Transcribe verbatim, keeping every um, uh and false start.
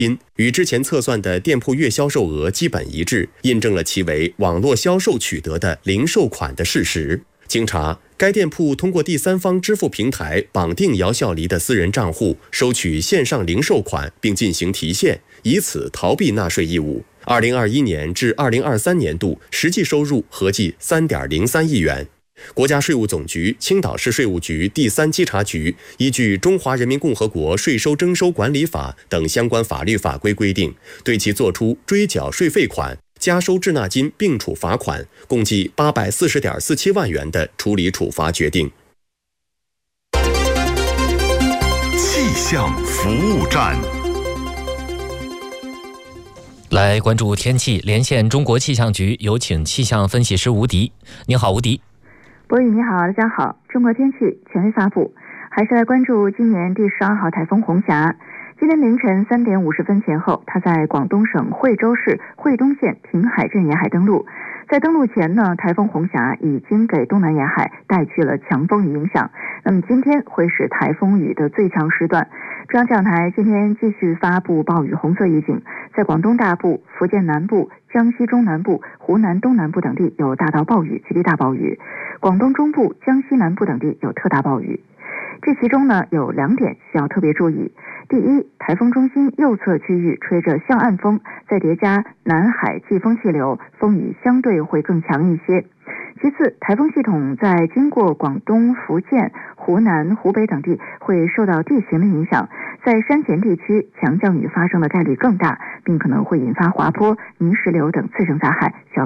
因与之前测算的店铺月销售额基本一致，印证了其为网络销售取得的零售款的事实。经查，该店铺通过第三方支付平台绑定姚笑黎的私人账户，收取线上零售款并进行提现，以此逃避纳税义务。二零二一年至二零二三年度实际收入合计 三点零三亿元。国家税务总局青岛市税务局第三稽查局依据《中华人民共和国税收征收管理法》等相关法律法规规定，对其作出追缴税费款、加收滞纳金并处罚款共计八百四十点四七万元的处理处罚决定。 气象服务站， 来关注天气，连线中国气象局，有请气象分析师吴迪。你好，吴迪。 博宇你好，大家好。中国天气权威发布，还是来关注今年第十二号台风红霞。今天凌晨三点五十分前后，它在广东省惠州市惠东县平海镇沿海登陆。在登陆前呢，台风红霞已经给东南沿海带去了强风雨影响。那么今天会是台风雨的最强时段。中央气象台今天继续发布暴雨红色预警，在广东大部、福建南部、江西中南部、湖南东南部等地有大到暴雨、极地大暴雨，广东中部、江西南部等地有特大暴雨。这其中呢有两点需要特别注意。第一，台风中心右侧区域吹着向岸风，再叠加南海季风气流，风雨相对会更强一些。其次，台风系统在经过广东、福建、湖南、湖北等地会受到地形的影响，在山前地区强降雨发生的概率更大，并可能会引发滑坡、泥石流等次生灾害，需要